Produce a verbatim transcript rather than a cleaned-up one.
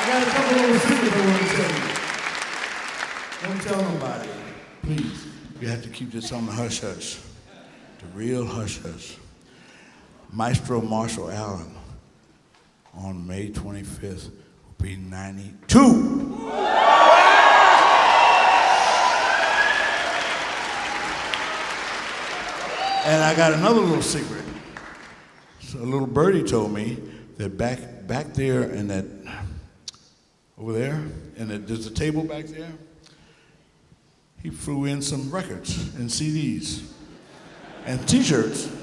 got a couple little secrets I want to tell you. Don't tell nobody. Please. You have to keep this on the hush hush. The real hush hush. Maestro Marshall Allen on May twenty-fifth will be ninety-two. And I got another little secret. So a little birdie told me that back back there in that, over there, and there's a table back there, he threw in some records and C Ds and t-shirts.